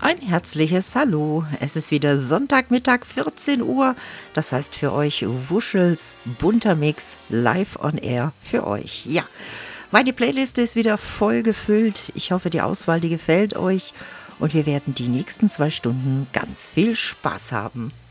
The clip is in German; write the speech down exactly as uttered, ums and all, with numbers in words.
Ein herzliches Hallo. Es ist wieder Sonntagmittag, vierzehn Uhr. Das heißt für euch Wuschels bunter Mix live on air für euch. Ja, meine Playliste ist wieder voll gefüllt. Ich hoffe, die Auswahl, die gefällt euch. Und wir werden die nächsten zwei Stunden ganz viel Spaß haben.